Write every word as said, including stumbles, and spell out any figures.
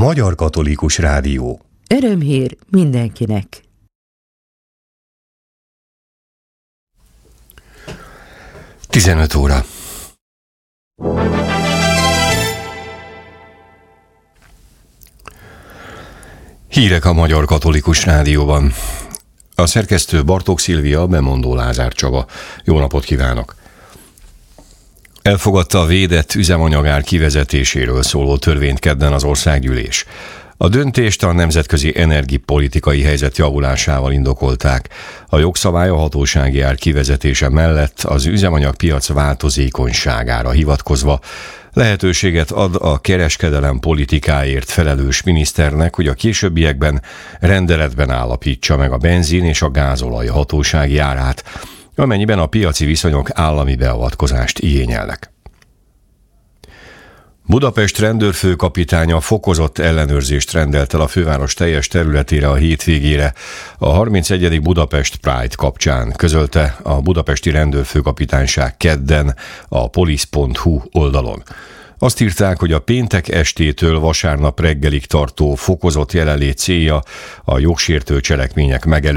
Magyar Katolikus Rádió. Örömhír mindenkinek! tizenöt óra. Hírek a Magyar Katolikus Rádióban. A szerkesztő Bartók Szilvia, bemondó Lázár Csaba. Jó napot kívánok! Elfogadta a védett üzemanyagár kivezetéséről szóló törvényt kedden az országgyűlés. A döntést a nemzetközi energiapolitikai helyzet javulásával indokolták. A jogszabály a hatósági ár kivezetése mellett az üzemanyagpiac változékonyságára hivatkozva lehetőséget ad a kereskedelem politikáért felelős miniszternek, hogy a későbbiekben rendeletben állapítsa meg a benzin és a gázolaj hatósági árát, amennyiben a piaci viszonyok állami beavatkozást igényelnek. Budapest rendőrfőkapitánya fokozott ellenőrzést rendelt el a főváros teljes területére a hétvégére a harmincegyedik Budapest Pride kapcsán, közölte a budapesti rendőrfőkapitányság kedden a police pont hu oldalon. Azt írták, hogy a péntek estétől vasárnap reggelig tartó fokozott jelenlét célja a jogsértő cselekmények megelőzése,